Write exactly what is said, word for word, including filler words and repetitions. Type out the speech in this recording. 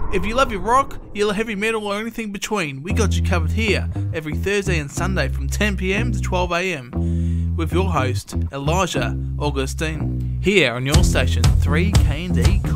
If you love your rock, your heavy metal or anything between, we got you covered here every Thursday and Sunday from ten p m to twelve a m with your host, Elijah Augustine, here on your station three K and D.